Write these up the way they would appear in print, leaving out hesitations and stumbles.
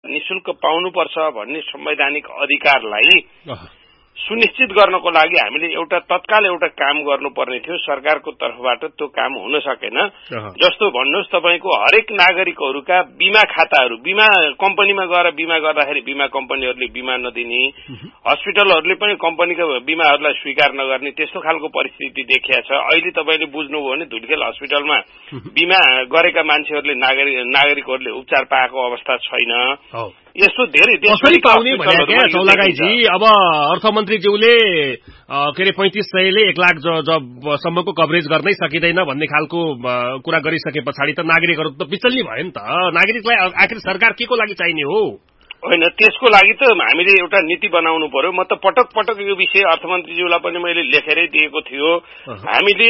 निशुल्क पाउनुपर्छ भन्ने संवैधानिक अधिकारलाई सुनिश्चित गर्नको लागि हामीले एउटा तत्काल एउटा काम गर्नुपर्ने थियो। सरकारको तर्फबाट त्यो काम हुन सकेन। जस्तो भन्नुहोस् तपाईको हरेक नागरिकहरूका बीमा खाताहरू, बीमा कम्पनीमा गएर बीमा गर्दाखेरि बीमा कम्पनीहरूले बीमा नदिने, हस्पिटलहरूले पनि कम्पनीका बीमाहरूलाई स्वीकार नगर्ने, त्यस्तो खालको परिस्थिति देखिया छ। अहिले तपाईले बुझ्नुभयो भने धुलिखेल हस्पिटलमा बीमा गरेका मान्छेहरूले नागरिकहरूले उपचार पाएको अवस्था छैन। यस्तो धेरै कसरी पाउने भने के चौलागाईजी, अब अर्थमन्त्रीज्यूले के रे 3500ले 1 लाख सम्मको कभरेज गर्नै सकिदैन भन्ने खालको कुरा गरिसके पछाडि त नागरिकहरू त विचल्ली भयो नि त। नागरिकलाई आखिर सरकार केको लागि चाहिने हो? होइन, त्यसको लागि त हामीले एउटा नीति बनाउनु पर्यो। म त पटक यो विषय अर्थमन्त्रीज्यूलाई पनि मैले लेखेरै दिएको थियो। हामीले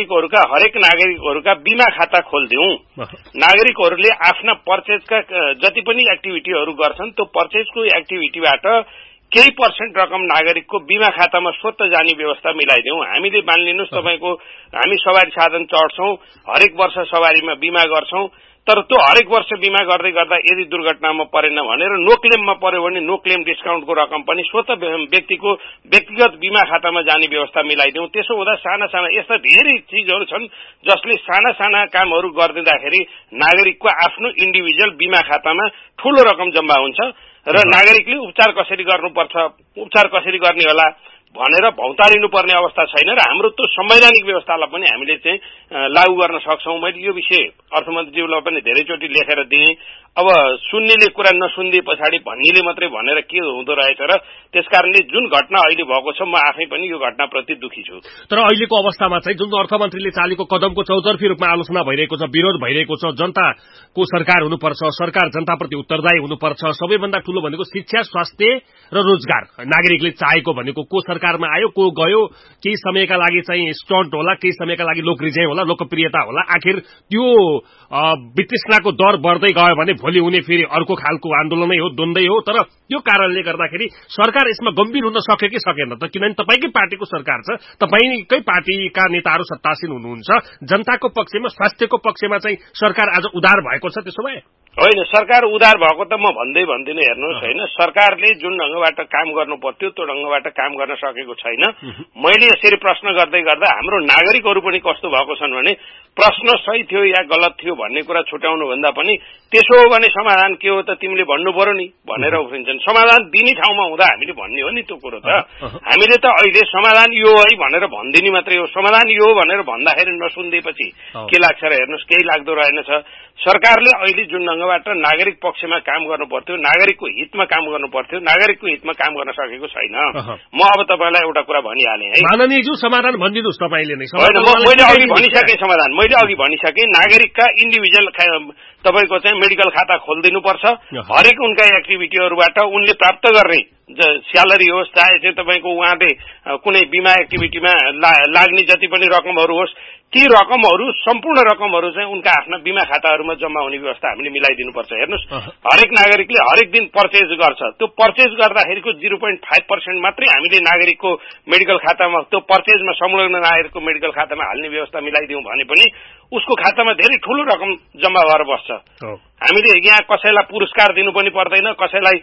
हरेक नागरिकहरूका बीमा खाता खोल्दियौं। नागरिकहरूले आफ्ना पर्चेजका जति पनि एक्टिभिटीहरू गर्छन् त्यो पर्चेजको एक्टिभिटीबाट केही % रकम नागरिकको बीमा खातामा स्वतः जाने व्यवस्था मिलाइदियौं। हामीले मानिलिनुस् तपाईको हामी सवारी साधन चढ्छौं, हरेक वर्ष सवारीमा बीमा गर्छौं, तर त्यो हरेक वर्ष बीमा गर्दै गर्दा यदि दुर्घटनामा परेन भनेर नो क्लेममा पर्यो भने नो क्लेम डिस्काउन्टको रकम पनि स्वतः व्यक्तिको व्यक्तिगत बीमा खातामा जाने व्यवस्था मिलाइदियौं। त्यसो हुँदा साना यस्ता धेरै चीजहरू छन् जसले साना कामहरू गरिदिँदाखेरि नागरिकको आफ्नो इन्डिभिजुअल बीमा खातामा ठूलो रकम जम्मा हुन्छ र नागरिकले उपचार कसरी गर्नुपर्छ, उपचार कसरी गर्ने होला भनेर भौतारिनु पर्ने अवस्था छैन र हाम्रो त्यो संवैधानिक व्यवस्थालाई पनि हामीले चाहिँ लागू गर्न सक्छौं। मैले यो विषय अर्थमन्त्रीज्यूलाई पनि धेरैचोटि लेखेर दिएँ। अब सुन्नेले कुरा नसुनिदिए पछाडि भन्नेले मात्रै भनेर के हुँदो रहेछ र त्यसकारणले जुन घटना अहिले भएको छ म आफै पनि यो घटनाप्रति दुखी छु। तर अहिलेको अवस्थामा चाहिँ जुन अर्थमन्त्रीले चालेको कदमको चौतर्फी रूपमा आलोचना भइरहेको छ, विरोध भइरहेको छ, जनताको सरकार हुनुपर्छ, सरकार जनताप्रति उत्तरदायी हुनुपर्छ, सबैभन्दा ठूलो भनेको शिक्षा, स्वास्थ्य र रोजगार नागरिकले चाहेको भनेको को सरकारमा आयो को गयो, केही समयका लागि चाहिँ स्टन्ट होला, केही समयका लागि लोकरिजय होला, लोकप्रियता होला। आखिर त्यो वितृष्णाको दर बढ्दै गयो भने भोलि हुने फेरि अर्को खालको आन्दोलनै हो, द्वन्द्वै हो। तर त्यो कारणले गर्दाखेरि सरकार यसमा गम्भीर हुन सक्यो कि सकेन त? किनभने तपाईकै पार्टीको सरकार छ, तपाईकै पार्टीका नेताहरू सत्तासीन हुनुहुन्छ। जनताको पक्षमा, स्वास्थ्यको पक्षमा चाहिँ सरकार आज उदार भएको छ त्यसो भए? होइन, सरकार उदार भएको त म भन्दिनँ। हेर्नुहोस्, होइन, सरकारले जुन ढंगबाट काम गर्नु पर्थ्यो त्यो ढंगबाट काम गर्न सकेको छैन। मैले यसरी प्रश्न गर्दै गर्दा हाम्रो नागरिकहरू पनि कस्तो भएको छन् भने प्रश्न सही थियो या गलत थियो भन्ने कुरा छुट्याउनु भन्दा पनि त्यसो हो भने समाधान के हो त तिमीले भन्नु पर्यो नि भनेर उफ्रिन्छन्। समाधान दिने ठाउँमा हुँदा हामीले भन्ने हो नि त्यो कुरो त। हामीले त अहिले समाधान यो है भनेर भनिदिने मात्रै हो। समाधान यो हो भनेर भन्दाखेरि नसुनिदिएपछि के लाग्छ र? हेर्नुहोस्, केही लाग्दो रहेनछ। सरकारले अहिले जुन ढंगबाट नागरिक पक्षमा काम गर्नु पर्थ्यो, नागरिकको हितमा काम गर्नु पर्थ्यो, नागरिकको हितमा काम गर्न सकेको छैन। म अब तपाईलाई एउटा कुरा भनिहालेँ है। माननीयज्यू समाधान भनिदिनुस् तपाईले नै। मैले अघि भनिसकेँ समाधान, मैले अघि भनिसकेँ। नागरिकका इन्डिभिजुअल तपाईको चाहिँ मेडिकल खाता खोलिदिनुपर्छ। हरेक उनका एक्टिभिटीहरूबाट उनले प्राप्त गर्ने स्यालेरी होस्, चाहे चाहिँ तपाईको उहाँले कुनै बीमा एक्टिभिटीमा लाग्ने जति पनि रकमहरू होस्, ती रकमहरू सम्पूर्ण रकमहरू चाहिँ उनका आफ्ना बीमा खाताहरूमा जम्मा हुने व्यवस्था हामीले मिलाइदिनुपर्छ। हेर्नुहोस्, हरेक नागरिकले हरेक दिन पर्चेज गर्छ, त्यो पर्चेज गर्दाखेरिको 0.5% मात्रै हामीले नागरिकको मेडिकल खातामा, त्यो पर्चेजमा संलग्न नागरिकको मेडिकल खातामा हाल्ने व्यवस्था मिलाइदिउँ भने पनि उसको खातामा धेरै ठूलो रकम जम्मा भएर बस्छ। हामीले यहाँ कसैलाई पुरस्कार दिनु पनि पर्दैन, कसैलाई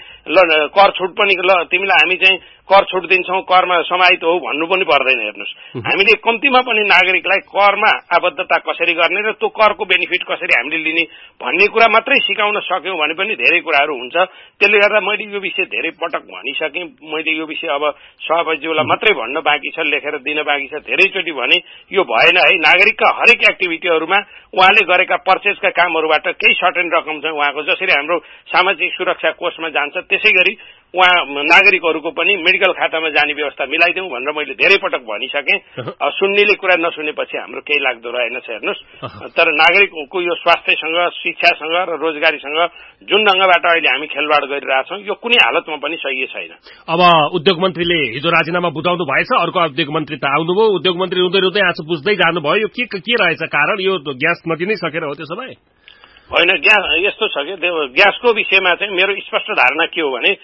कर छुट पनि तिमीलाई हामी चाहिँ कर छुट दिन्छौं, करमा समाहित हो भन्नु पनि पर्दैन। हेर्नुहोस्, हामीले कम्तीमा पनि नागरिकलाई करमा आबद्धता कसरी गर्ने र त्यो करको बेनिफिट कसरी हामीले लिने भन्ने कुरा मात्रै सिकाउन सक्यौं भने पनि धेरै कुराहरू हुन्छ। त्यसले गर्दा मैले यो विषय धेरै पटक भनिसकेँ। मैले यो विषय अब सभापतिज्यूलाई मात्रै भन्न बाँकी छ, लेखेर दिन बाँकी छ। धेरैचोटि भने यो भएन है। नागरिकका हरेक एक्टिभिटीहरूमा उहाँले गरेका पर्चेजका कामहरूबाट केही सर्टेन रकम छ उहाँको, जसरी हाम्रो सामाजिक सुरक्षा कोषमा जान्छ त्यसै गरी उहाँ नागरिकहरूको पनि मेडिकल खातामा जाने व्यवस्था मिलाइदिउँ भनेर मैले धेरै पटक भनिसकेँ। सुन्नेले कुरा नसुनेपछि हाम्रो केही लाग्दो रहेनछ। हेर्नुहोस्, तर नागरिकको यो स्वास्थ्यसँग, शिक्षासँग र रोजगारीसँग जुन ढंगबाट अहिले हामी खेलवाड गरिरहेछौँ यो कुनै हालतमा पनि सही छैन। अब उद्योग मन्त्रीले हिजो राजीनामा बुझाउनु भएछ, अर्को उद्योग मन्त्री त आउनुभयो। उद्योग मन्त्री रुँदै आँसु बुझ्दै जानुभयो। यो के रहेछ कारण? यो ग्यास नदिनै सकेर हो त्यसो भए? होइन, ग्यास यस्तो छ कि ग्यासको विषयमा चाहिँ मेरो स्पष्ट धारणा के हो भने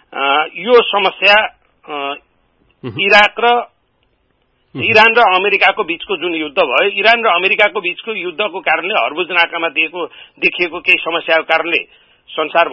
यो समस्या इरान र अमेरिकाको बीचको जुन युद्ध भयो, इरान र अमेरिकाको बीचको युद्धको कारणले हर्मुज नाकामा देखिएको केही समस्याको कारणले संसारभर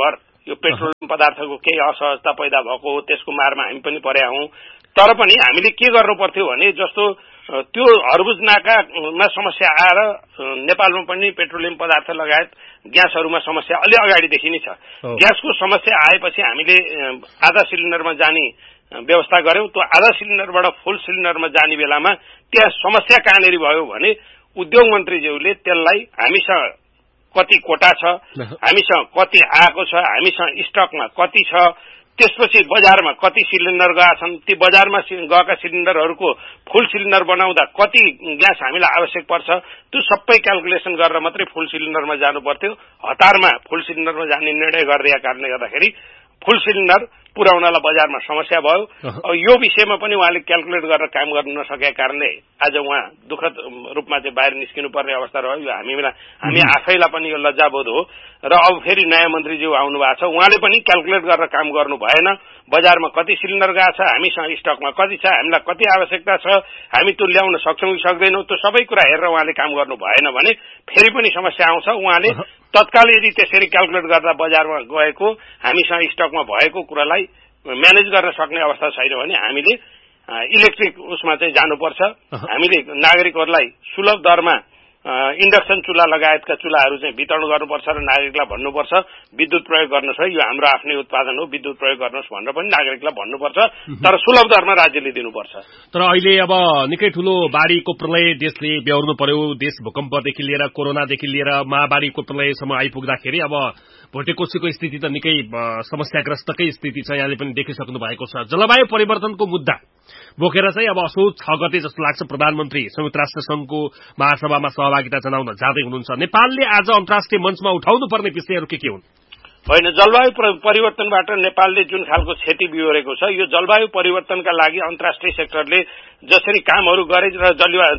यो पेट्रोलियम पदार्थको केही असहजता पैदा भएको हो, त्यसको मारमा हामी पनि परेका हौं। तर पनि हामीले के गर्नु पर्थ्यो भने जस्तो त्यो हर्बुज नाकामा समस्या आएर नेपालमा पनि पेट्रोलियम पदार्थ लगायत ग्यासहरूमा समस्या अलि अगाडिदेखि नै छ। ग्यासको समस्या आएपछि हामीले आधा सिलिन्डरमा जाने व्यवस्था गर्यौं। त्यो आधा सिलिन्डरबाट फुल सिलिन्डरमा जाने बेलामा त्यहाँ समस्या कहाँनेरि भयो भने उद्योग मन्त्रीज्यूले त्यसलाई हामीसँग कति कोटा छ, हामीसँग कति आएको छ, हामीसँग स्टकमा कति छ, त्यसपछि बजारमा कति सिलिन्डर गएका छन्, ती बजारमा गएका सिलिन्डरहरूको फुल सिलिन्डर बनाउँदा कति ग्यास हामीलाई आवश्यक पर्छ, त्यो सबै क्याल्कुलेसन गरेर मात्रै फुल सिलिन्डरमा जानु पर्थ्यो। हतारमा फुल सिलिन्डरमा जाने निर्णय गरिदिएका कारणले गर्दाखेरि फुल सिलिन्डर पुर्याउनलाई बजारमा समस्या भयो। यो विषयमा पनि उहाँले क्याल्कुलेट गरेर काम गर्न नसकेका कारणले आज उहाँ दुःखद रूपमा चाहिँ बाहिर निस्किनु पर्ने अवस्था रह्यो। हामी आफैलाई पनि यो लज्जाबोध हो। र अब फेरि नयाँ मन्त्रीज्यू आउनु भएको छ, उहाँले पनि क्याल्कुलेट गरेर काम गर्नु भएन। बजारमा कति सिलिन्डर गएको छ, हामीसँग स्टकमा कति छ, हामीलाई कति आवश्यकता छ, हामी त्यो ल्याउन सक्छौँ कि सक्दैनौँ, त्यो सबै कुरा हेरेर उहाँले काम गर्नु भएन भने फेरि पनि समस्या आउँछ। उहाँले तत्काल यदि त्यसरी क्याल्कुलेट गर्दा बजारमा गएको हामीसँग स्टकमा भएको कुरालाई म्यानेज गर्न सक्ने अवस्था छैन भने हामीले इलेक्ट्रिक उसमा चाहिँ जानुपर्छ। हामीले नागरिकहरूलाई सुलभ दरमा इन्डक्सन चुल्हा लगायतका चुल्हाहरू चाहिँ वितरण गर्नुपर्छ र नागरिकलाई भन्नुपर्छ विद्युत प्रयोग गर्नुहोस् है, यो हाम्रो आफ्नै उत्पादन हो, विद्युत प्रयोग गर्नुहोस् भनेर पनि नागरिकलाई भन्नुपर्छ, तर सुलभ दरमा राज्यले दिनुपर्छ। तर अहिले अब निकै ठूलो बाढीको प्रलय देशले बेहोर्नु पर्यो। देश भूकम्पदेखि लिएर कोरोनादेखि लिएर महामारीको प्रलयसम्म आइपुग्दाखेरि अब भोटेकोसीको स्थिति त निकै समस्याग्रस्तकै स्थिति छ, यहाँले पनि देखिसक्नु भएको छ। जलवायु परिवर्तनको मुद्दा बोकेर चाहिँ अब असोज 6 गते जस्तो लाग्छ प्रधानमन्त्री संयुक्त राष्ट्र संघको महासभामा सहभागिता जनाउन जाँदै हुनुहुन्छ। नेपालले आज अन्तर्राष्ट्रिय मञ्चमा उठाउनु पर्ने विषयहरू के हुन्? होइन, जलवायु परिवर्तनबाट नेपालले जुन खालको क्षति बिहोरेको छ, यो जलवायु परिवर्तनका लागि अन्तर्राष्ट्रिय सेक्टरले जसरी कामहरू गरे र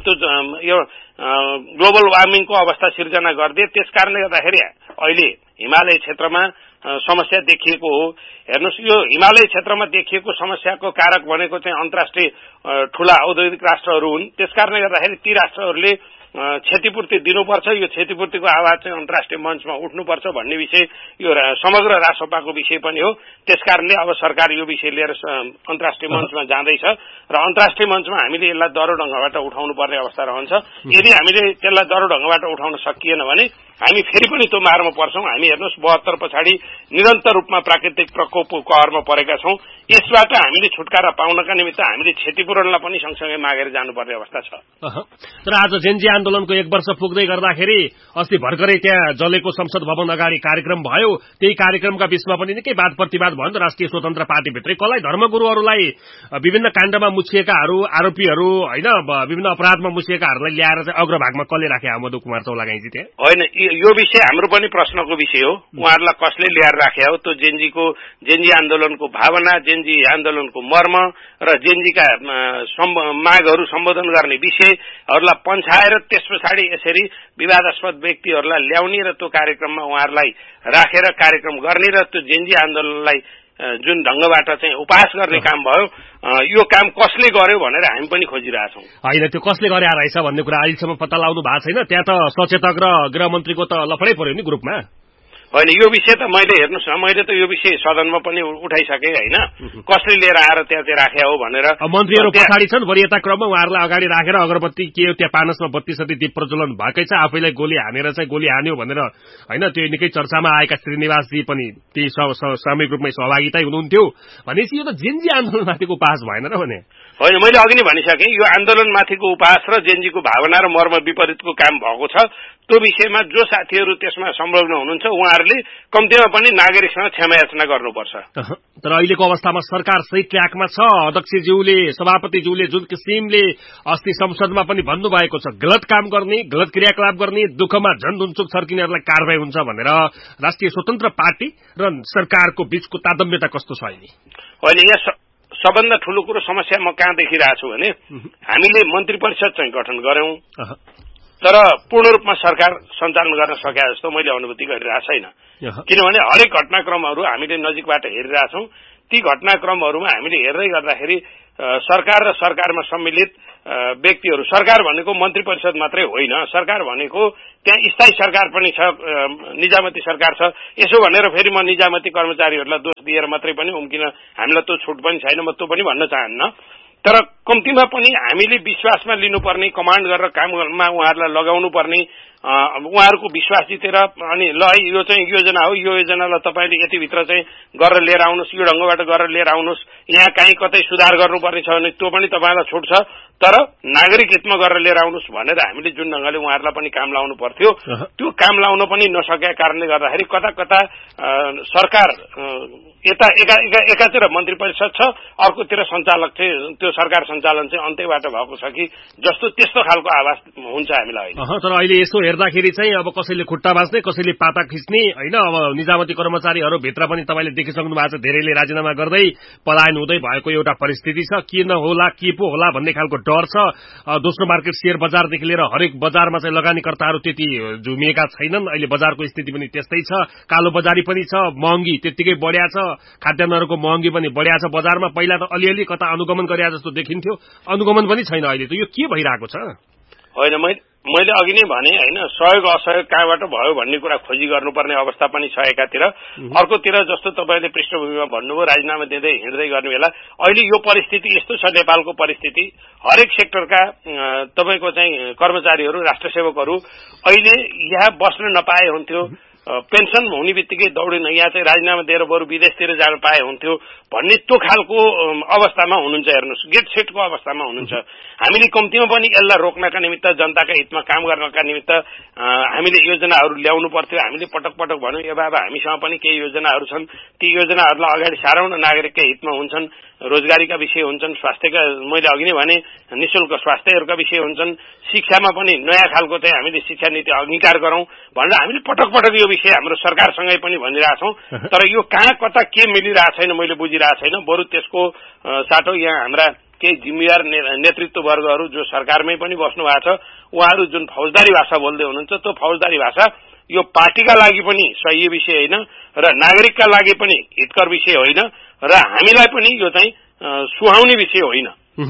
यो ग्लोबल वार्मिङको अवस्था सिर्जना गरिदिए, त्यसकारणले गर्दाखेरि अहिले हिमालय क्षेत्रमा समस्या देखिएको हो। हेर्नुहोस्, यो हिमालय क्षेत्रमा देखिएको समस्याको कारक भनेको चाहिँ अन्तर्राष्ट्रिय ठूला औद्योगिक राष्ट्रहरू हुन्। त्यसकारणले गर्दाखेरि ती राष्ट्रहरूले क्षतिपूर्ति दिनुपर्छ। यो क्षतिपूर्तिको आवाज चाहिँ अन्तर्राष्ट्रिय मञ्चमा उठ्नुपर्छ भन्ने विषय यो समग्र राष्ट्रसभाको विषय पनि हो। त्यसकारणले अब सरकार यो विषय लिएर अन्तर्राष्ट्रिय मञ्चमा जाँदैछ र अन्तर्राष्ट्रिय मञ्चमा हामीले यसलाई दह्रो ढंगबाट उठाउनु पर्ने अवस्था रहन्छ। यदि हामीले त्यसलाई दह्रो ढंगबाट उठाउन सकिएन भने हामी फेरि पनि त्यो मारमा पर्छौं। हामी हेर्नुहोस् 72 पछाडि निरन्तर रूपमा प्राकृतिक प्रकोपको कहरमा परेका छौं। यसबाट हामीले छुटकारा पाउनका निमित्त हामीले क्षतिपूरणलाई पनि सँगसँगै मागेर जानुपर्ने अवस्था छ। तर आज जेनजी आन्दोलनको 1 वर्ष पुग्दै गर्दाखेरि अस्ति भर्खरै त्यहाँ जलेको संसद भवन अगाडि कार्यक्रम भयो। त्यही कार्यक्रमका बीचमा पनि निकै वाद प्रतिवाद भयो नि राष्ट्रिय स्वतन्त्र पार्टीभित्रै। कसलाई धर्मगुरुहरूलाई विभिन्न काण्डमा मुछिएकाहरू आरोपीहरू हैन विभिन्न अपराधमा मुछिएकाहरूलाई ल्याएर चाहिँ अग्रभागमा कसले राखे मधु कुमार चौलागाईजी त्यहाँ? होइन, यो विषय हाम्रो पनि प्रश्नको विषय हो। उहाँहरूलाई कसले ल्याएर राखे हो? त्यो जेनजी आन्दोलनको भावना, जेनजी आन्दोलनको मर्म र जेनजीका मागहरू सम्बोधन गर्ने विषयहरूलाई पन्छाएर त्यस पछाडि यसरी विवादास्पद व्यक्तिहरूलाई ल्याउने र त्यो कार्यक्रममा उहाँहरूलाई राखेर कार्यक्रम गर्ने र त्यो जेनजी आन्दोलनलाई जुन ढंगबाट चाहिँ उपहास गर्ने काम भयो, यो काम कसले गर्यो भनेर हामी पनि खोजिरहेछौँ। होइन, त्यो कसले गरे रहेछ भन्ने कुरा अहिलेसम्म पत्ता लगाउनु भएको छैन। त्यहाँ त सचेतक र गृहमन्त्रीको त लफडै पर्यो नि ग्रुपमा। होइन, यो विषय त मैले हेर्नुहोस् न, मैले त यो विषय सदनमा पनि उठाइसके होइन, कसले लिएर आएर त्यहाँ चाहिँ राखे हो भनेर। मन्त्रीहरू पछाडि छन्, वरियता क्रममा उहाँहरूलाई अगाडि राखेर अगरबत्ती के हो त्यहाँ पानसमा बत्ती सती दीप प्रज्वलन भएकै छ, आफैलाई गोली हानेर चाहिँ गोली हान्यो भनेर होइन। त्यो निकै चर्चामा आएका श्रीनिवासजी पनि ती सामूहिक रूपमै सहभागिता हुनुहुन्थ्यो। भनेपछि यो त जेनजी आन्दोलनमाथिको उपहास भएन र भने? होइन, मैले अघि नै भनिसकेँ, यो आन्दोलनमाथिको उपहास र जेनजीको भावना र मर्म विपरीतको काम भएको छ। त्यो विषयमा जो साथीहरू त्यसमा संलग्न हुनुहुन्छ उहाँहरूले कम्तीमा पनि नागरिकसँग क्षमायाचना गर्नुपर्छ। तर अहिलेको अवस्थामा सरकार सही ट्र्याकमा छ। अध्यक्षज्यूले सभापतिज्यूले जुन किसिमले अस्ति संसदमा पनि भन्नुभएको छ, गलत काम गर्ने, गलत क्रियाकलाप गर्ने, दुःखमा झन्झुन्चुक छर्किनेहरूलाई कारबाही हुन्छ भनेर राष्ट्रिय स्वतन्त्र पार्टी र सरकारको बीचको तादम्यता कस्तो छ अहिले? होइन, यहाँ सबभन्दा ठूलो कुरो समस्या म कहाँ देखिरहेको छु भने हामीले मन्त्री परिषद चाहिँ गठन गर्यौं, तर पूर्ण रूपमा सरकार सञ्चालन गर्न सके जस्तो मैले अनुभूति गरिरहेको छैन। किनभने हरेक घटनाक्रमहरू हामीले नजिकबाट हेरिरहेछौँ। ती घटनाक्रमहरूमा हामीले हेर्दै गर्दाखेरि सरकार र सरकारमा सम्मिलित व्यक्तिहरू, सरकार भनेको मन्त्री परिषद मात्रै होइन, सरकार भनेको त्यहाँ स्थायी सरकार पनि छ, निजामती सरकार छ। यसो भनेर फेरि म निजामती कर्मचारीहरूलाई दोष दिएर मात्रै पनि उम्किन हामीलाई त्यो छुट पनि छैन, म त्यो पनि भन्न चाहन्न। तर कम्तीमा पनि हामीले विश्वासमा लिनुपर्ने, कमान्ड गरेर काममा उहाँहरूलाई लगाउनु पर्ने, उहाँहरूको विश्वास जितेर अनि ल यो चाहिँ योजना हो, यो योजनालाई तपाईँले यतिभित्र चाहिँ गरेर लिएर आउनुहोस्, यो ढङ्गबाट गरेर लिएर आउनुहोस्, यहाँ कहीँ कतै सुधार गर्नुपर्ने छ भने त्यो पनि तपाईँलाई छुट छ, तर नागरिक हितमा गरेर लिएर आउनुहोस् भनेर हामीले जुन ढङ्गले उहाँहरूलाई पनि काम लाउनु पर्थ्यो त्यो काम लाउन पनि नसकेका कारणले गर्दाखेरि कता कता सरकार यता एकातिर मन्त्री परिषद छ, अर्कोतिर सञ्चालक चाहिँ त्यो सरकार सञ्चालन चाहिँ अन्त्यबाट भएको छ कि जस्तो त्यस्तो खालको आवाज हुन्छ हामीलाई। तर अहिले यसो हेर्दाखेरि चाहिँ अब कसैले खुट्टा बाँच्ने, कसैले पाता खिच्ने होइन, अब निजामती कर्मचारीहरू भित्र पनि तपाईँले देखिसक्नु भएको छ, धेरैले राजीनामा गर्दै पलायन हुँदै भएको एउटा परिस्थिति छ। के नहोला के पो होला भन्ने खालको डर छ। दोस्रो मार्केट शेयर बजारदेखि लिएर हरेक बजारमा चाहिँ लगानीकर्ताहरू त्यति झुमिएका छैनन्। अहिले बजारको स्थिति पनि त्यस्तै छ, कालो बजारी पनि छ, महँगी त्यत्तिकै बढ्या छ, खाद्यान्नहरूको महँगी पनि बढ्या छ बजारमा। पहिला त अलिअलि कता अनुगमन गरे जस्तो देखिन्थ्यो, अनुगमन पनि छैन अहिले त। यो के भइरहेको छ? होइन, मैले अघि नै भने होइन, सहयोग असहयोग कहाँबाट भयो भन्ने कुरा खोजी गर्नुपर्ने अवस्था पनि छ एकातिर। अर्कोतिर जस्तो तपाईँले पृष्ठभूमिमा भन्नुभयो राजीनामा दिँदै हिँड्दै गर्ने बेला अहिले यो परिस्थिति यस्तो छ, नेपालको परिस्थिति हरेक सेक्टरका तपाईँको चाहिँ कर्मचारीहरू, राष्ट्रसेवकहरू अहिले यहाँ बस्न नपाए हुन्थ्यो, पेन्सन हुने बित्तिकै दौडिन, यहाँ चाहिँ राजीनामा दिएर बरु विदेशतिर जान पाए हुन्थ्यो भन्ने त्यो खालको अवस्थामा हुनुहुन्छ। हेर्नुहोस्, गेट सेटको अवस्थामा हुनुहुन्छ। हामीले कम्तीमा पनि यसलाई रोक्नका निमित्त, जनताका हितमा काम गर्नका निमित्त हामीले योजनाहरू ल्याउनु पर्थ्यो। हामीले पटक पटक भन्यौं, ए बाबा हामीसँग पनि केही योजनाहरू छन्, ती योजनाहरूलाई अगाडि सारौँ न, नागरिककै हितमा हुन्छन्, रोजगारीका विषय हुन्छन्, स्वास्थ्यका मैले अघि नै भने निशुल्क स्वास्थ्यहरूका विषय हुन्छन्, शिक्षामा पनि नयाँ खालको चाहिँ हामीले शिक्षा नीति अंगीकार गरौं भनेर हामीले पटक पटक यो विषय हाम्रो सरकारसँगै पनि भनिरहेछौं। तर यो कहाँ कता के मिलिरहेको छैन मैले बुझिरहेको छैन। बरु त्यसको साटो यहाँ हाम्रा केही जिम्मेवार नेतृत्ववर्गहरू जो सरकारमै पनि बस्नु भएको छ, उहाँहरू जुन फौजदारी भाषा बोल्दै हुनुहुन्छ, त्यो फौजदारी भाषा यो पार्टीका लागि पनि सही विषय होइन र नागरिकका लागि पनि हितकर विषय होइन र हामीलाई पनि यो चाहिँ सुहाउने विषय होइन।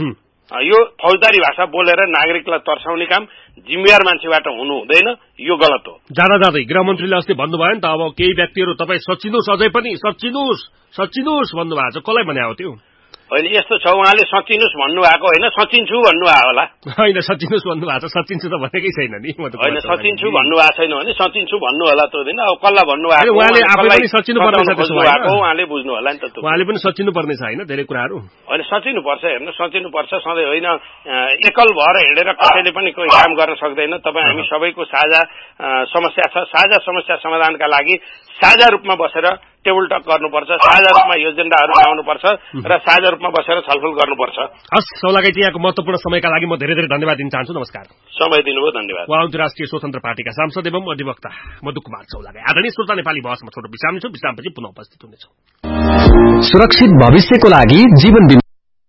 यो फौजदारी भाषा बोलेर नागरिकलाई तर्साउने काम जिम्मेवार मान्छेबाट हुनु हुँदैन, यो गलत हो। जाँदा जाँदै गृहमन्त्रीले अस्ति भन्नुभयो नि त, अब केही व्यक्तिहरू तपाईँ सचिनुहोस्, अझै पनि सचिनुहोस् भन्नुभएको छ। कसलाई भने हो त्यो? होइन, यस्तो छ, उहाँले सचिनुहोस् भन्नुभएको होइन, सचिन्छु भन्नुभयो होला। होइन, सचिनुहोस् भन्नुभएको छ, सचिन्छु त भनेकै छैन नि। होइन, सचिन्छु भन्नुभएको छैन भने सचिन्छु भन्नु होला त्यो दिन। अब कसलाई भन्नुभएको, उहाँले आफै पनि सचिनु पर्ने छ, उहाँले बुझ्नु होला नि त। उहाँले पनि सचिनु पर्ने छ होइन, धेरै कुराहरू। होइन, सचिनु पर्छ, हेर्नु सचिनु पर्छ सधैँ होइन। एकल भएर हिँडेर कसैले पनि कोही काम गर्न सक्दैन। तपाईँ हामी सबैको साझा समस्या छ, साझा समस्या समाधानका लागि साझा रूपमा बसेर टेबल टक गर्नुपर्छ, साझा रूपमा एजेन्डाहरू ल्याउनुपर्छ र साझा रूपमा बसेर छलफल गर्नुपर्छ। हस्, सौलागाईजी, यहाँको महत्वपूर्ण समयका लागि म धेरै धेरै धन्यवाद दिन चाहन्छु। नमस्कार। समय दिनुभयो, धन्यवाद। उहाँ राष्ट्रिय स्वतन्त्र पार्टीका सांसद एवं अधिवक्ता मधु कुमार सौलागाई। आदरणीय श्रोता, नेपाली बहसमा छोटो विश्राम छु, विश्रामपछि पुनः उपस्थित हुनेछौँ। सुरक्षित भविष्यको लागि जीवन बिमा।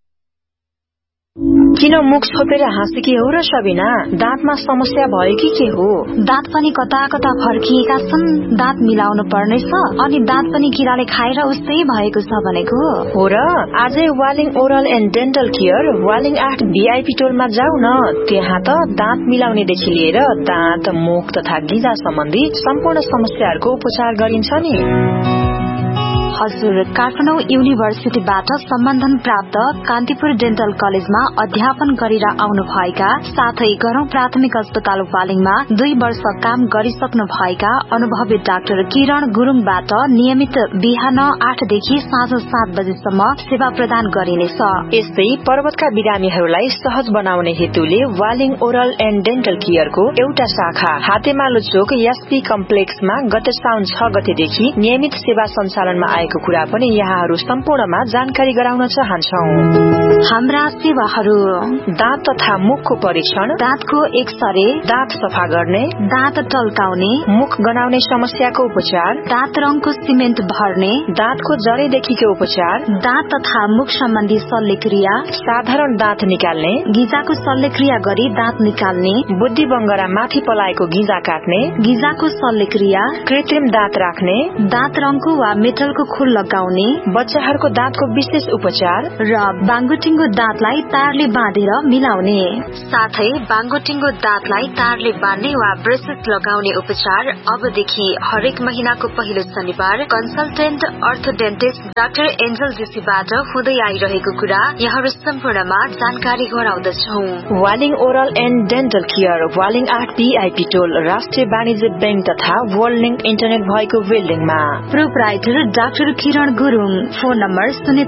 किन मुख छोपेर हाँसेकी हो र सबिना? दाँतमा समस्या भयो कि के हो? दाँत पनि कता कता फर्किएका छन्, दाँत मिलाउनु पर्नेछ, अनि दाँत पनि किराले खाएर उस्तै भएको छ भनेको हो र? आजै Waling oral and dental care Waling 8 VIP टोलमा जाऊ न। त्यहाँ त दाँत मिलाउनेदेखि लिएर दाँत, मुख तथा गिजा सम्बन्धी सम्पूर्ण समस्याहरूको उपचार गरिन्छ नि। हजुर, काठमाडौँ युनिभर्सिटीबाट सम्बन्धन प्राप्त कान्तिपुर डेन्टल कलेजमा अध्यापन गरेर आउनु भएका साथै गरौं प्राथमिक अस्पताल वालिङमा 2 वर्ष काम गरिसक्नु भएका अनुभवी डाक्टर किरण गुरुङबाट नियमित बिहान 8 देखि साँझ 7 बजेसम्म सेवा प्रदान गरिनेछ। यस्तै पर्वतका बिरामीहरूलाई सहज बनाउने हेतुले वालिङ ओरल एन्ड डेन्टल केयरको एउटा शाखा हातेमालो चोक एसपी कम्प्लेक्समा गत साउन 6 गतेदेखि नियमित सेवा सञ्चालनमा को कुरा पनि यहाँहरू सम्पूर्णमा जानकारी गराउन चाहन्छौं। हाम्रा सेवाहरू: दाँत तथा मुखको परीक्षण, दाँतको एक्सरे, दाँत सफा गर्ने, दाँत टल्काउने, मुख गनाउने समस्याको उपचार, दाँत रङको सिमेन्ट भर्ने, दाँतको जडेदेखिको उपचार, दाँत तथा मुख सम्बन्धी शल्यक्रिया, साधारण दाँत निकाल्ने, गिजाको शल्यक्रिया गरी दाँत निकाल्ने, बुद्धि बङ्गरा माथि पलाएको गिजा काट्ने, गिजाको शल्यक्रिया, कृत्रिम दाँत राख्ने, दाँत रङको वा मेटलको खोल लगाउने, बच्चाहरूको दाँतको विशेष उपचार र बाङ्गोटिङ्गो दाँतलाई तारले बाँधेर मिलाउने, साथै बाङ्गोटिङ्गो दाँतलाई तारले बाँध्ने वा ब्रेसेस लगाउने उपचार अबदेखि हरेक महिनाको पहिलो शनिबार कन्सल्टेन्ट अर्थोडेन्टिस्ट डाक्टर एन्जल जेसीबाट हुँदै आइरहेको कुरा यहाँहरू सम्पूर्णमा जानकारी गराउँदछौ। Waling oral and dental care, Waling 8 VIP टोल, राष्ट्रिय वाणिज्य बैंक तथा वर्ल्ड लिंक इन्टरनेट भएको बिल्डिङमा। प्रोप्राइटर डाक्टर किरण Gurung, phone number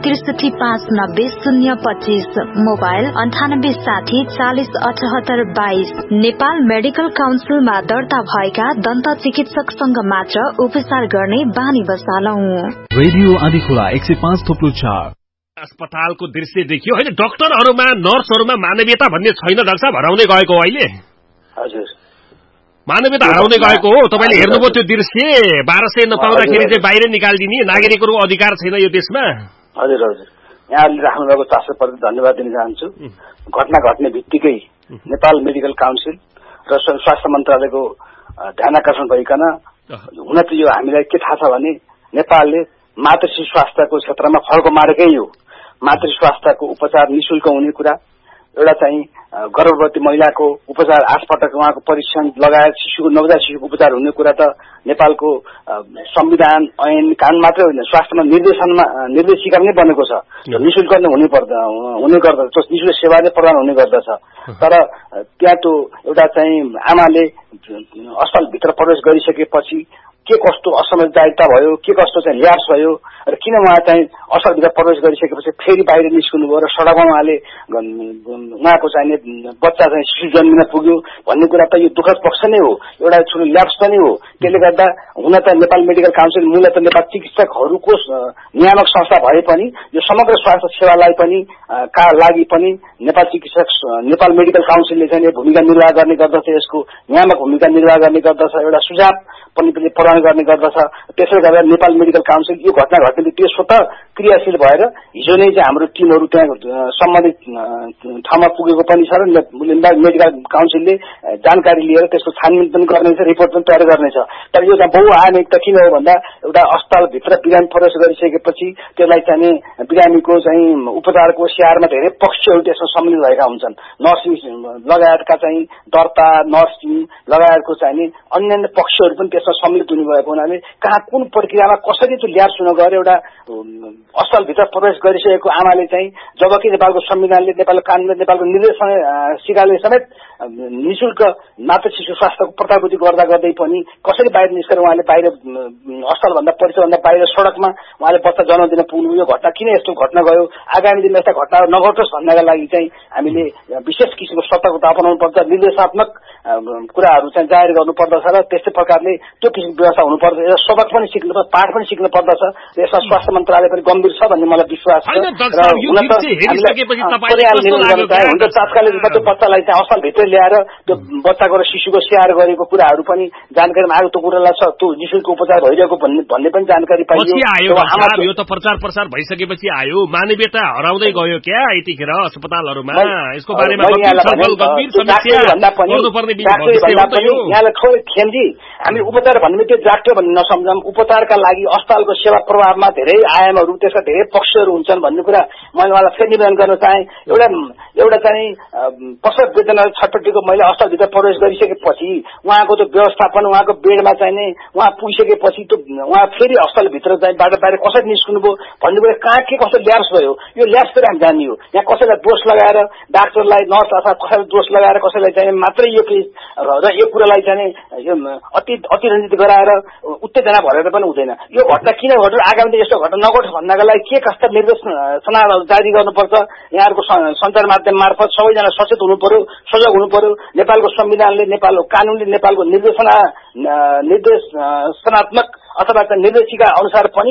063590025, mobile 9860407822। Nepal medical काउन्सिलमा दर्ता भएका दन्त चिकित्सकसँग मात्र उपचार गर्ने बानी बसालौं। रेडियो आदिखोला 105.4। अस्पतालको दृश्य देखियो होइन, डाक्टरहरूमा नर्सहरूमा मानवीयता भन्ने छैन डाक्टर साहब, हराउँदै गएको हो अहिले। हजुर, मानवीयता हराउँदै गएको हो। तपाईँले हेर्नुभयो त्यो दृश्य, 1200 नपाउँदाखेरि चाहिँ बाहिर निकालिदिने, नागरिकहरूको अधिकार छैन यो देशमा। हजुर हजुर, यहाँले राख्नुभएको चासोप्रति धन्यवाद दिन चाहन्छु। घटना घट्ने बित्तिकै नेपाल मेडिकल काउन्सिल र स्वास्थ्य मन्त्रालयको ध्यान आकर्षण गरिकन, हुन त यो हामीलाई के थाहा छ भने नेपालले मातृ शिशु स्वास्थ्यको क्षेत्रमा फड्को मारेकै हो। मातृ स्वास्थ्यको उपचार निशुल्क हुने कुरा, एउटा चाहिँ गर्भवती महिलाको उपचार 8 पटक उहाँको परीक्षण लगायत शिशुको नवजात शिशुको उपचार हुने कुरा त नेपालको संविधान ऐन कानून मात्रै होइन, स्वास्थ्यमा निर्देशिका नै बनेको छ। निशुल्क नै हुने गर्दछ, निशुल्क सेवा नै प्रदान हुने गर्दछ। तर त्यहाँ त्यो एउटा चाहिँ आमाले अस्पतालभित्र प्रवेश गरिसकेपछि के कस्तो असमझदारीता भयो, के कस्तो चाहिँ ल्याप्स भयो र किन उहाँ चाहिँ अस्पतालभित्र प्रवेश गरिसकेपछि फेरि बाहिर निस्कनु भयो र सडकमा उहाँले उहाँको चाहिने बच्चा चाहिँ शिशु जन्मिन पुग्यो भन्ने कुरा त यो दुःखद पक्ष नै हो, एउटा ठुलो ल्याप्स पनि हो। त्यसले गर्दा हुन त नेपाल मेडिकल काउन्सिल मूलत नेपाल चिकित्सकहरूको नियामक संस्था भए पनि यो समग्र स्वास्थ्य सेवालाई पनि का लागि पनि नेपाल मेडिकल काउन्सिलले चाहिँ भूमिका निर्वाह गर्ने गर्दछ, यसको नियामक भूमिका निर्वाह गर्ने गर्दछ, एउटा सुझाव पनि प्रदान गर्ने गर्दछ। त्यसैले गर्दा नेपाल मेडिकल काउन्सिल यो घटना घट्ने बित्तिकै स्वतः क्रियाशील भएर हिजो नै चाहिँ हाम्रो टिमहरू त्यहाँ सम्बन्धित ठाउँमा पुगेको पनि छ र मेडिकल काउन्सिलले जानकारी लिएर त्यसको छानबिन पनि गर्नेछ, रिपोर्ट पनि तयार गर्नेछ। तर यो चाहिँ बहुआयामिकता किन हो भन्दा एउटा अस्पतालभित्र बिरामी प्रवेश गरिसकेपछि त्यसलाई चाहिँ बिरामीको चाहिँ उपचारको स्याहारमा धेरै पक्षहरू त्यसमा सम्मिलित भएका हुन्छन्। नर्सिङ लगायतका चाहिँ दर्ता, नर्सिङ लगायतको चाहिँ अन्य पक्षहरू पनि त्यसमा सम्मिलित हुने भएको हुनाले कहाँ कुन प्रक्रियामा कसरी त्यो ल्याप्स हुन गएर एउटा अस्पतालभित्र प्रवेश गरिसकेको आमाले चाहिँ जबकि नेपालको संविधानले, नेपालको कानूनले, नेपालको निर्देशिकाले समेत निशुल्क मातृ शिशु स्वास्थ्यको प्रत्याभूति गर्दा गर्दै पनि कसरी बाहिर निस्केर उहाँले बाहिर अस्पतालभन्दा परिसरभन्दा बाहिर सडकमा उहाँले बच्चा जन्म दिन पुग्नु, यो घटना किन यस्तो घटना गयो, आगामी दिनमा यस्ता घटनाहरू नघटोस् भन्नका लागि चाहिँ हामीले विशेष किसिमको सतर्कता अपनाउनु पर्छ, निर्देशात्मक कुराहरू चाहिँ जाहेर गर्नुपर्दछ र त्यस्तै प्रकारले त्यो किसिमको व्यवस्था हुनुपर्छ। यसमा सबक पनि सिक्नुपर्छ, पाठ पनि सिक्नु पर्दछ। यसमा स्वास्थ्य मन्त्रालय पनि गम्भीर छ भन्ने मलाई विश्वास छ। तात्कालिक रूपमा त्यो बच्चालाई चाहिँ अस्पतालभित्र ल्याएर त्यो बच्चाको र शिशुको स्याहार गरेको कुराहरू पनि जानकारीमा आयो, त्यो कुरालाई त्यो निशुल्क उपचार भइरहेको भन्ने पनि जानकारी पाइयो। यो त प्रचार प्रसार भइसकेपछि आयो, मानवीयता हराउँदै गयो क्या यतिखेर अस्पतालहरूमा, यसको बारेमा यहाँलाई थोरै खेमजी हामी उपचार भन्ने त्यो डाक्टर भन्ने नसम्झौँ। उपचारका लागि अस्पतालको सेवा प्रभावमा धेरै आयामहरू, त्यसका धेरै पक्षहरू हुन्छन् भन्ने कुरा मैले उहाँलाई फेरि निवेदन गर्न चाहेँ। एउटा चाहिँ प्रसव वेदना छटपट्टिको मैले अस्पतालभित्र प्रवेश गरिसकेपछि उहाँको त्यो व्यवस्थापन, उहाँको बेडमा चाहिँ उहाँ पुगिसकेपछि त्यो उहाँ फेरि अस्पतालभित्र चाहिँ बाहिर कसरी निस्कनु भयो भन्ने कुरा कहाँ के कस्तो ल्याप्स भयो, यो ल्याप्स पनि हामी जानियो। यहाँ कसैलाई दोष लगाएर डाक्टरलाई, नर्स अथवा कसैलाई दोष लगाएर कसैलाई चाहिँ मात्रै यो केस र यो कुरालाई चाहिँ अतिरञ्जित गराएर उत्तेजना भरेर पनि हुँदैन। यो घटना किन घट्यो, आगामी दिन यस्तो घटना नघटोस् भन्नका लागि के कस्ता निर्देशनाहरू जारी गर्नु पर्छ, यहाँहरूको सञ्चार माध्यम मार्फत सबैजना सचेत हुनु पर्यो, सजग हुनु पर्यो। नेपालको संविधानले, नेपालको कानूनले, नेपालको निर्देशनात्मक अथवा निर्देशिका अनुसार पनि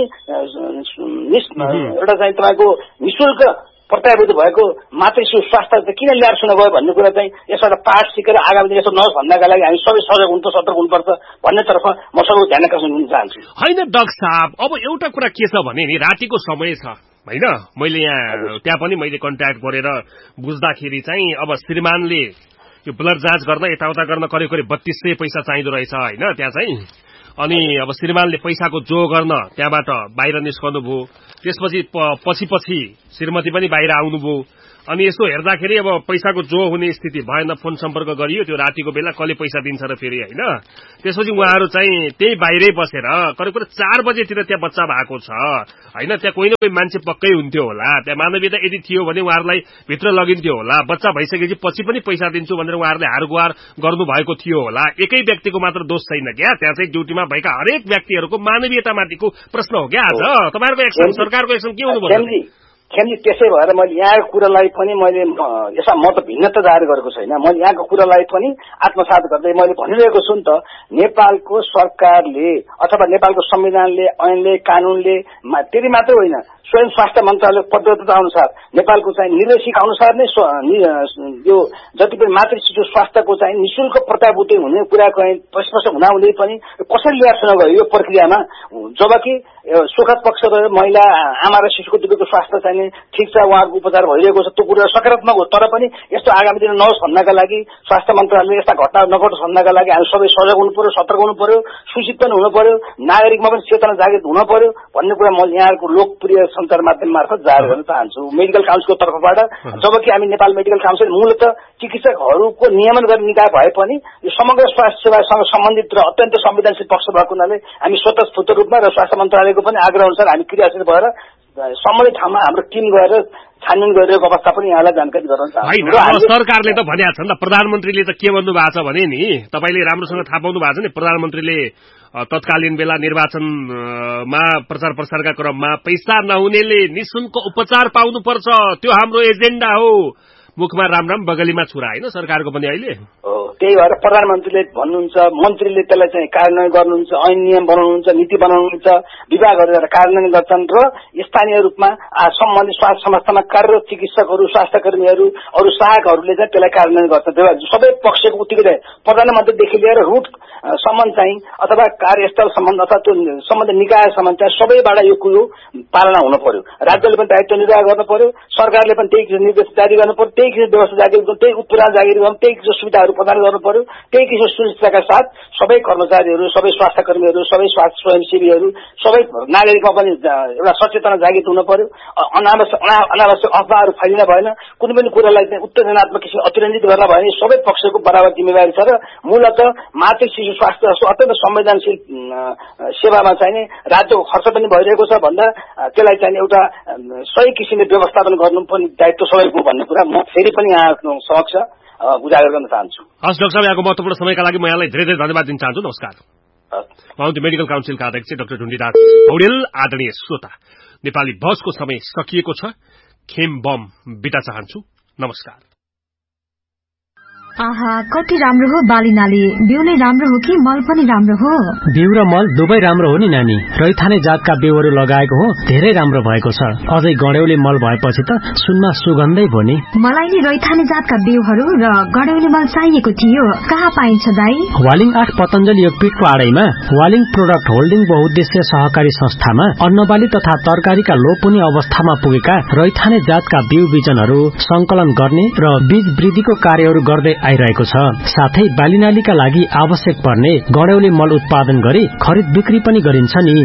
एउटा चाहिँ तपाईँको निशुल्क प्रत्याभूति भएको मातृशिशु स्वास्थ्य किन ल्याप्स हुन गयो भन्ने कुरा चाहिँ यसबाट पाठ सिकेर आगामी दिन यसो नहोस् भन्नका लागि हामी सबै सजग हुनु, सतर्क हुनुपर्छ भन्नेतर्फ म सबैको ध्यान आकर्षण गर्न चाहन्छु। होइन डाक्टर साहब, अब एउटा कुरा के छ भने नि, रातिको समय छ होइन, मैले यहाँ त्यहाँ पनि मैले कन्ट्याक्ट गरेर बुझ्दाखेरि चाहिँ अब श्रीमानले यो ब्लड जाँच गर्न, यताउता गर्न करिब 3200 पैसा चाहिँदो रहेछ होइन। त्यहाँ चाहिँ अनि अब श्रीमानले पैसाको जो गर्न त्यहाँबाट बाहिर निस्कनु भयो। त्यसपछि पछि श्रीमती पनि बाहिर आउनुभयो। अनि यसो हेर्दाखेरि अब पैसाको जो हुने स्थिति भएन, फोन सम्पर्क गरियो, त्यो रातिको बेला कसले पैसा दिन्छ र फेरि होइन। त्यसपछि उहाँहरू चाहिँ त्यही बाहिरै बसेर करिब 4 बजेतिर त्यहाँ बच्चा भएको छ होइन। त्यहाँ कोही न कोही मान्छे पक्कै हुन्थ्यो होला, त्यहाँ मानवीयता यदि थियो भने उहाँहरूलाई भित्र लगिन्थ्यो होला। बच्चा भइसकेपछि पछि पनि पैसा दिन्छु भनेर उहाँहरूले हारगुहार गर्नुभएको थियो होला। एकै व्यक्तिको मात्र दोष छैन क्या, त्यहाँ चाहिँ ड्युटीमा भएका हरेक व्यक्तिहरूको मानवीयतामाथिको प्रश्न हो क्या। आज तपाईँहरूको एक्सन, सरकारको एक्सन के हुनुपर्छ? खेमजी त्यसै भएर मैले यहाँको कुरालाई पनि मैले यसमा म त भिन्नता जाहेर गरेको छैन। मैले यहाँको कुरालाई पनि आत्मसात गर्दै मैले भनिरहेको छु नि त, नेपालको सरकारले अथवा नेपालको संविधानले, ऐनले, कानूनले त्यति मात्रै होइन, स्वयं स्वास्थ्य मन्त्रालयको पद्धति अनुसार नेपालको चाहिँ निर्देशिका अनुसार नै यो जति पनि मातृ शिशु स्वास्थ्यको चाहिँ निःशुल्क प्रत्याभूति हुने कुराको स्पष्ट हुँदाहुँदै पनि कसरी ल्याएर सुना गयो यो प्रक्रियामा। जबकि सुखद पक्ष रह्यो, महिला आमा र शिशुको दुधको स्वास्थ्य चाहिँ ठिक छ, उहाँहरूको उपचार भइरहेको छ, त्यो कुरा सकारात्मक हो। तर पनि यस्तो आगामी दिन नहोस् भन्नका लागि, स्वास्थ्य मन्त्रालयले यस्ता घटना नघटोस् भन्नका लागि हामी सबै सजग हुनु पर्यो, सतर्क हुनु पर्यो, सूचित पनि हुनु पर्यो, नागरिकमा पनि चेतना जागृत हुन पर्यो भन्ने कुरा म यहाँको लोकप्रिय सञ्चार माध्यम मार्फत जाहेर गर्न चाहन्छु मेडिकल काउन्सिलको तर्फबाट। जबकि हामी नेपाल मेडिकल काउन्सिल मूलत चिकित्सकहरूको नियमन गर्ने निकाय भए पनि यो समग्र स्वास्थ्य सेवासँग सम्बन्धित र अत्यन्त संवेदनशील पक्ष भएको हुनाले हामी स्वतस्फूर्त रूपमा र स्वास्थ्य मन्त्रालयको पनि आग्रह अनुसार हामी क्रियाशील भएर सम्बन्धित ठाउँमा हाम्रो टिम गएर छानबिन गरिरहेको अवस्था पनि यहाँलाई जानकारी गराउन चाहन्छु। सरकारले त भनेको छ नि त, प्रधानमन्त्रीले त के भन्नु भएको छ भने नि, तपाईँले राम्रोसँग थाहा पाउनु भएको छ नि, प्रधानमन्त्रीले तत्कालीन बेला निर्वाचनमा प्रचार प्रसारका क्रममा पैसा नहुनेले निःशुल्क उपचार पाउनुपर्छ, त्यो हाम्रो एजेन्डा हो। मुखमा राम राम बगलीमा छुरा होइन सरकारको पनि अहिले। त्यही भएर प्रधानमन्त्रीले भन्नुहुन्छ, मन्त्रीले त्यसलाई चाहिँ कार्यान्वयन गर्नुहुन्छ, ऐन नियम बनाउनुहुन्छ, नीति बनाउनुहुन्छ, विभागहरू कार्यान्वयन गर्छन् र स्थानीय रूपमा सम्बन्धित स्वास्थ्य संस्थामा कार्यरत चिकित्सकहरू, स्वास्थ्यकर्मीहरू, अरू सहायकहरूले चाहिँ त्यसलाई कार्यान्वयन गर्छन्। सबै पक्षको उत्तिकै प्रधानमन्त्रीदेखि लिएर रुट सम्बन्ध चाहिँ अथवा कार्यस्थल सम्बन्ध अथवा त्यो सम्बन्धित निकायसम्म चाहिँ सबैबाट यो कुरो पालना हुनु पर्यो। राज्यले पनि दायित्व निर्वाह गर्नु पर्यो, सरकारले पनि त्यही किसिम निर्देश जारी गर्नु पर्यो, त्यही किसिम व्यवस्था जारी गर्नु, त्यही उत्पीडन जारी गर्नु, त्यही किसिम सुविधाहरू प्रदान गर्नु पर्यो। त्यही किसिम सुनिश्चितताका साथ सबै कर्मचारीहरू, सबै स्वास्थ्यकर्मीहरू, सबै स्वास्थ्य स्वयंसेवीहरू, सबै नागरिकमा पनि एउटा सचेतना जागृत हुनु पर्यो। अनावश्यक अफवाहहरू फैलिन भएन, कुनै पनि कुरालाई चाहिँ उत्तेजनात्मक किसिम अतिरञ्जित गर्न भएन। सबै पक्षको बराबर जिम्मेवारी छ र मूलत मातृ शिशु स्वास्थ्य जस्तो अत्यन्त संवेदनशील सेवामा चाहिँ राज्यको खर्च पनि भइरहेको छ भन्दा त्यसलाई चाहिँ एउटा सही किसिमले व्यवस्थापन गर्नु पनि दायित्व सबैको भन्ने कुरा म फेरि पनि यहाँ समक्ष उजागर गर्न चाहन्छु। हस् डाक्टर साहब, यहाँको महत्त्वपूर्ण समयका लागि म यहाँलाई धेरै धेरै धन्यवाद दिन चाहन्छु। नमस्कार। मेडिकल काउन्सिलका अध्यक्ष डाक्टर ढुण्डिदास पौडेल। आदरणीय श्रोता, नेपाली बसको समय सकिएको छ। खेम बम बिदा चाहन्छु। नमस्कार। आहा, कति राम्रो हो बालीनाली। बिउ नै राम्रो हो कि मल पनि राम्रो हो? बिउ र मल दुवै राम्रो हो नि नानी। रैथाने जातका बिउहरू लगाएको हो, धेरै राम्रो भएको छ। अझै गडेउली मल भएपछि त सुनमा सुगन्धै भयो नि। मलाई नि रैथाने जातका बिउहरू र गडेउली मल चाहिएको थियो। कहाँ पाइन्छ दाई? वालिङ 8 पतञ्जलि योगपीठको आडैमा वालिङ प्रोडक्ट होल्डिङ बहुउद्देश्य सहकारी संस्थामा अन्नबाली तथा तरकारीका लोपुनी अवस्थामा पुगेका रैथाने जातका बिउ बिजनहरू संकलन गर्ने र बीज वृद्धिको कार्यहरू गर्दै आइरहेको छ। साथै बालीनालीका लागि आवश्यक पर्ने गडेउली मल उत्पादन गरी खरिद बिक्री पनि गरिन्छ नि।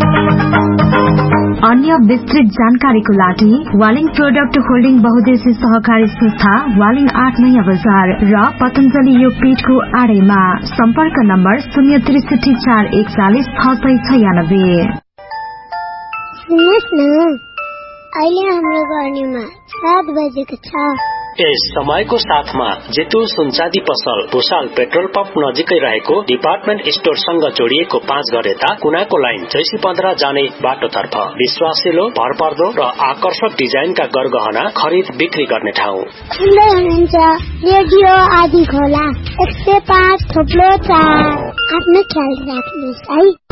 अन्य विस्तृत जानकारीको लागि वालिङ प्रोडक्ट होल्डिङ बहुउद्देश्य सहकारी संस्था वालिङ 8 नयाँ बजार र पतञ्जलि योगपीठको आडैमा। सम्पर्क नम्बर 063 441 696। सुन्नुहोस् न, अहिले हाम्रो गर्नीमा 7 बजेको छ। यस समयको साथमा जेतुल सुनचाँदी पसल भुसाल पेट्रोल पम्प नजिकै रहेको डिपार्टमेन्ट स्टोरसँग जोडिएको 5 घर यता कुनाको लाइन 615 जाने बाटोतर्फ विश्वासिलो, भरपर्दो र आकर्षक डिजाइनका गरगहना खरिद बिक्री गर्ने ठाउँ। सुन्दै हुनुहुन्छ रेडियो आदि खोला 105.4। आफ्नो ख्याल राख्नुहोस् है।